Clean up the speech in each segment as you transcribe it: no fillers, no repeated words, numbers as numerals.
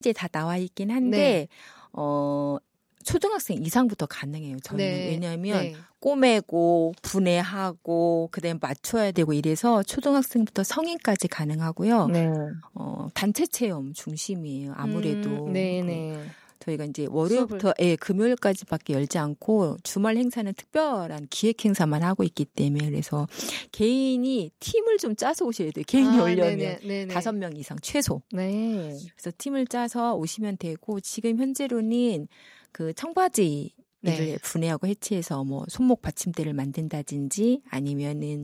이제 다 나와 있긴 한데 초등학생 이상부터 가능해요. 저는 왜냐하면 꼬매고 분해하고 그다음에 맞춰야 되고 이래서 초등학생부터 성인까지 가능하고요. 단체 체험 중심이에요. 아무래도 저희가 이제 월요일부터 금요일까지밖에 열지 않고 주말 행사는 특별한 기획 행사만 하고 있기 때문에 그래서 개인이 팀을 좀 짜서 오셔야 돼요. 개인이 오려면 5명 이상 최소. 그래서 팀을 짜서 오시면 되고 지금 현재로는 그 청바지를 분해하고 해체해서 뭐 손목 받침대를 만든다든지 아니면은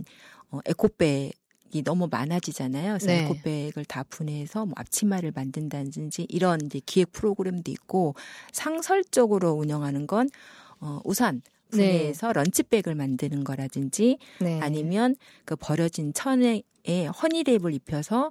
에코백이 너무 많아지잖아요. 그래서 에코백을 다 분해해서 뭐 앞치마를 만든다든지 이런 이제 기획 프로그램도 있고 상설적으로 운영하는 건 우산 분해해서 런치백을 만드는 거라든지 아니면 그 버려진 천에 허니랩을 입혀서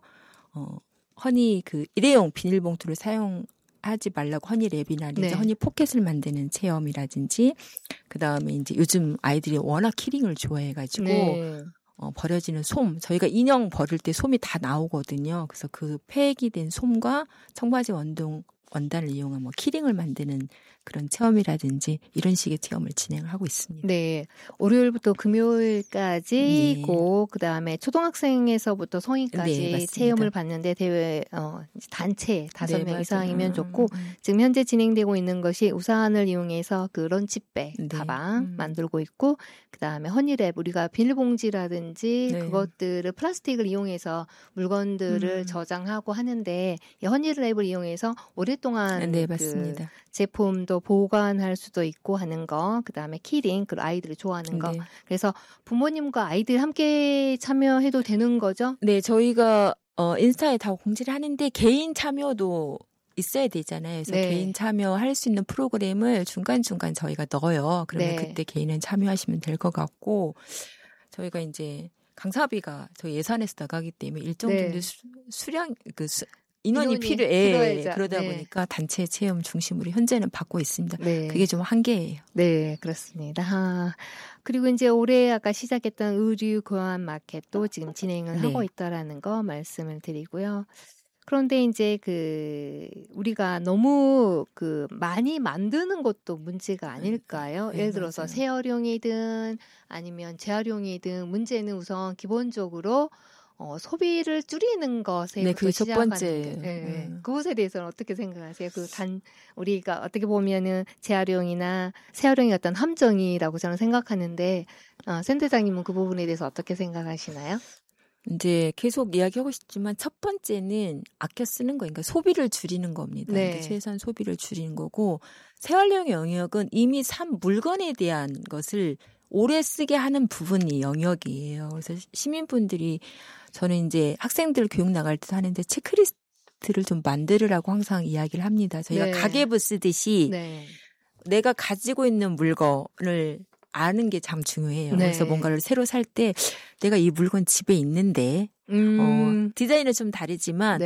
허니 그 일회용 비닐봉투를 사용하지 말라고 허니랩이나 허니 포켓을 만드는 체험이라든지 그다음에 이제 요즘 아이들이 워낙 키링을 좋아해가지고 버려지는 솜 저희가 인형 버릴 때 솜이 다 나오거든요. 그래서 그 폐액이 된 솜과 청바지 원단을 이용한 뭐 키링을 만드는 그런 체험이라든지 이런 식의 체험을 진행을 하고 있습니다. 월요일부터 금요일까지고 그다음에 초등학생에서부터 성인까지 체험을 받는데 단체 5명 이상이면 좋고 지금 현재 진행되고 있는 것이 우산을 이용해서 그 런치백 가방 만들고 있고 그다음에 허니랩 우리가 비닐봉지라든지 그것들을 플라스틱을 이용해서 물건들을 저장하고 하는데 이 허니랩을 이용해서 오랫동안 맞습니다. 제품도 보관할 수도 있고 하는 거, 그 다음에 키링, 그 아이들이 좋아하는 거. 그래서 부모님과 아이들 함께 참여해도 되는 거죠? 네, 저희가 인스타에 다 공지를 하는데 개인 참여도 있어야 되잖아요. 그래서 개인 참여할 수 있는 프로그램을 중간중간 저희가 넣어요. 그러면 그때 개인은 참여하시면 될 것 같고 저희가 이제 강사비가 저희 예산에서 나가기 때문에 일정 정도 수량 인원이 필요해. 그러다 보니까 단체 체험 중심으로 현재는 받고 있습니다. 그게 좀 한계예요. 그렇습니다. 그리고 이제 올해 아까 시작했던 의류 교환 마켓도 지금 진행을 하고 있다라는 거 말씀을 드리고요. 그런데 이제 우리가 너무 많이 만드는 것도 문제가 아닐까요? 예를 들어서 재활용이든 아니면 재활용이든 문제는 우선 기본적으로 소비를 줄이는 것에 그게 첫 번째. 그것에 대해서는 어떻게 생각하세요? 우리가 어떻게 보면은 재활용이나 재활용이 어떤 함정이라고 저는 생각하는데, 센터장님은 그 부분에 대해서 어떻게 생각하시나요? 이제 계속 이야기하고 싶지만 첫 번째는 아껴 쓰는 거니까 소비를 줄이는 겁니다. 그러니까 최소한 소비를 줄이는 거고 재활용 영역은 이미 산 물건에 대한 것을 오래 쓰게 하는 부분이 영역이에요. 그래서 시민분들이 저는 이제 학생들 교육 나갈 때도 하는데 체크리스트를 좀 만들으라고 항상 이야기를 합니다. 저희가 가계부 쓰듯이 내가 가지고 있는 물건을 아는 게 참 중요해요. 그래서 뭔가를 새로 살 때 내가 이 물건 집에 있는데 디자인은 좀 다르지만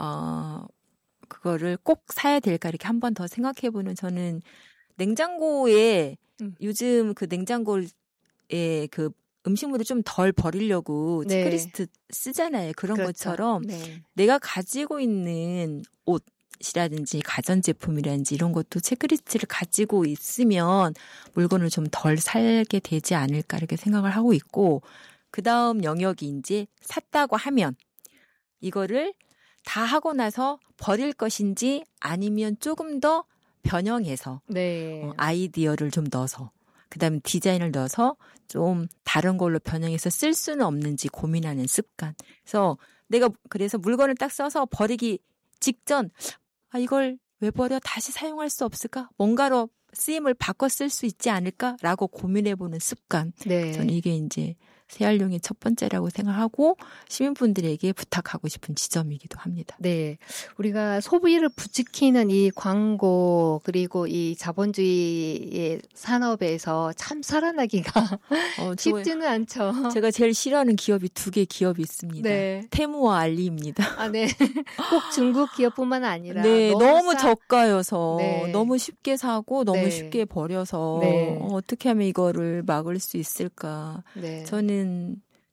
그거를 꼭 사야 될까 이렇게 한 번 더 생각해보는 저는 냉장고에 요즘 그 냉장고에 그 음식물을 좀 덜 버리려고 체크리스트 쓰잖아요. 그런 것처럼 내가 가지고 있는 옷이라든지 가전제품이라든지 이런 것도 체크리스트를 가지고 있으면 물건을 좀 덜 살게 되지 않을까 이렇게 생각을 하고 있고 그 다음 영역이 이제 샀다고 하면 이거를 다 하고 나서 버릴 것인지 아니면 조금 더 변형해서 아이디어를 좀 넣어서 그다음에 디자인을 넣어서 좀 다른 걸로 변형해서 쓸 수는 없는지 고민하는 습관. 그래서 내가 그래서 물건을 딱 써서 버리기 직전 이걸 왜 버려? 다시 사용할 수 없을까? 뭔가로 쓰임을 바꿔 쓸 수 있지 않을까라고 고민해보는 습관. 저는 이게 이제 재활용의 첫 번째라고 생각하고 시민분들에게 부탁하고 싶은 지점이기도 합니다. 우리가 소비를 부추기는 이 광고 그리고 이 자본주의의 산업에서 참 살아나기가 쉽지는 않죠. 제가 제일 싫어하는 기업이 2개 기업이 있습니다. 테무와 알리입니다. 꼭 중국 기업뿐만 아니라 너무 저가여서 너무 쉽게 사고 너무 쉽게 버려서 어떻게 하면 이거를 막을 수 있을까. 저는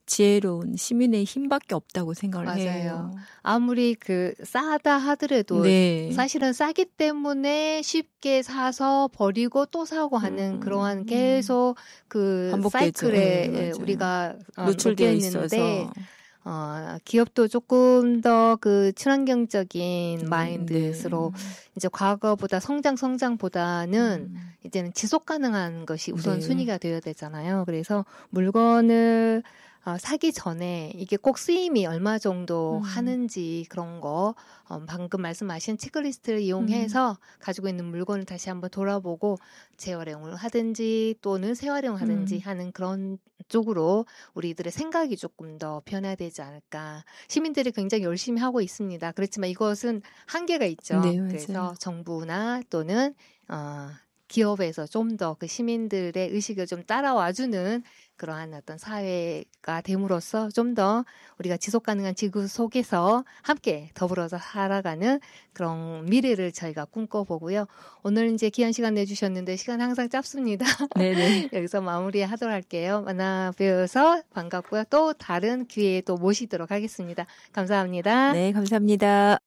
지혜로운 시민의 힘밖에 없다고 생각을 맞아요. 해요. 아무리 싸다 하더라도 네. 사실은 싸기 때문에 쉽게 사서 버리고 또 사고 하는 그러한 계속 사이클에 네, 우리가 노출되어 있는데 기업도 조금 더 친환경적인 마인드로 이제 과거보다 성장보다는 이제는 지속 가능한 것이 우선순위가 되어야 되잖아요. 그래서 물건을 사기 전에 이게 꼭 쓰임이 얼마 정도 하는지 그런 거 방금 말씀하신 체크리스트를 이용해서 가지고 있는 물건을 다시 한번 돌아보고 재활용을 하든지 또는 재활용 하든지 하는 그런 쪽으로 우리들의 생각이 조금 더 변화되지 않을까. 시민들이 굉장히 열심히 하고 있습니다. 그렇지만 이것은 한계가 있죠. 네, 그래서 정부나 또는 기업에서 좀 더 시민들의 의식을 좀 따라와주는 그러한 어떤 사회가 됨으로써 좀 더 우리가 지속 가능한 지구 속에서 함께 더불어서 살아가는 그런 미래를 저희가 꿈꿔보고요. 오늘 이제 귀한 시간 내주셨는데 시간 항상 짧습니다. 네네. 여기서 마무리하도록 할게요. 만나 뵈어서 반갑고요. 또 다른 기회에 또 모시도록 하겠습니다. 감사합니다. 네, 감사합니다.